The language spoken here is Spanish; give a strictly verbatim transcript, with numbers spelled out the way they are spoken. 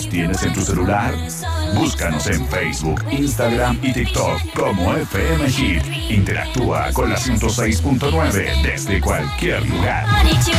¿Los tienes en tu celular? Búscanos en Facebook, Instagram y TikTok como F M Hit. Interactúa con la ciento seis punto nueve desde cualquier lugar.